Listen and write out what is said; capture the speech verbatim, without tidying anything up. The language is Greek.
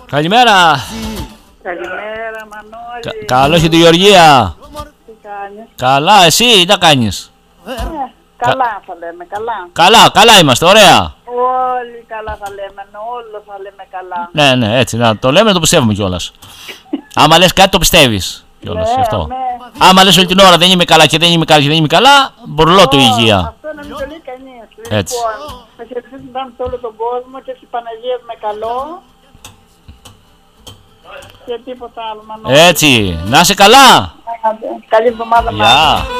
Καλημέρα. Καλημέρα, Μανώλη. Κα, καλώς και τη Γεωργία. Τι κάνεις? Καλά, εσύ τι τα κάνεις? Ε, καλά θα λέμε, καλά. Καλά, καλά είμαστε, ωραία. Όλοι καλά θα λέμε, όλο θα λέμε καλά. Ναι, ναι, έτσι, να το λέμε, να το πιστεύουμε κιόλας. Άμα λες κάτι το πιστεύεις κιόλας, Ναι, αυτό. ναι. Άμα λες όλη την ώρα δεν είμαι καλά και δεν είμαι καλά και δεν είμαι καλά, μπορλό το υγεία. Αυτό να μην το λέει κανείς. Έτσι. Λοιπόν, θα χαιρετήσουμε σε όλο τον κόσμο και έτσι Παναγία με καλό. Και τίποτα άλλο, Μανώλη. Έτσι, να είσαι καλά. Καλή εβδομάδα, Μανώλη. Γεια.